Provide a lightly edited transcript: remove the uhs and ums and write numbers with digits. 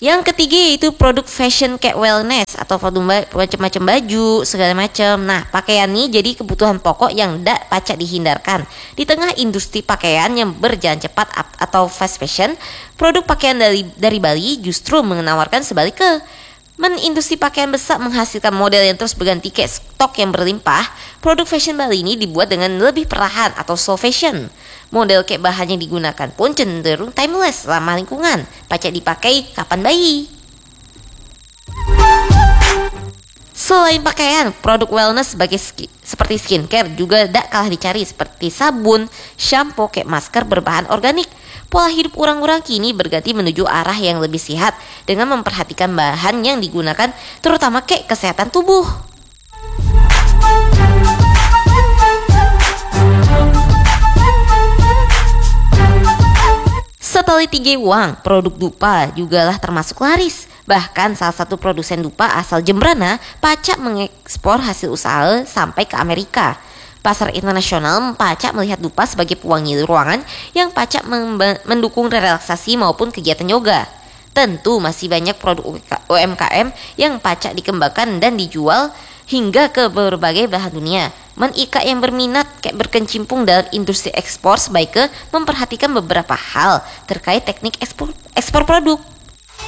Yang ketiga yaitu produk fashion kayak wellness atau macam-macam baju segala macam. Nah, pakaian ini jadi kebutuhan pokok yang tidak pacak dihindarkan. Di tengah industri pakaian yang berjalan cepat atau fast fashion, produk pakaian dari Bali justru menawarkan sebaliknya. Industri pakaian besar menghasilkan model yang terus berganti kayak stok yang berlimpah. Produk fashion Bali ini dibuat dengan lebih perlahan atau slow fashion. Model kayak bahan yang digunakan pun cenderung timeless, ramah lingkungan, pacak dipakai kapan bayi. Selain pakaian, produk wellness seperti skincare juga tidak kalah dicari seperti sabun, shampoo, kayak masker berbahan organik. Pola hidup orang-orang kini berganti menuju arah yang lebih sehat dengan memperhatikan bahan yang digunakan terutama kayak kesehatan tubuh. Setelah tinggi uang, produk dupa jugalah termasuk laris. Bahkan salah satu produsen dupa asal Jembrana pacak mengekspor hasil usaha sampai ke Amerika. Pasar internasional pacak melihat dupa sebagai pewangi ruangan yang pacak mendukung relaksasi maupun kegiatan yoga. Tentu masih banyak produk UMKM yang pacak dikembangkan dan dijual hingga ke berbagai belahan dunia. Ika yang berminat kayak berkecimpung dalam industri ekspor sebaiknya memperhatikan beberapa hal terkait teknik ekspor produk.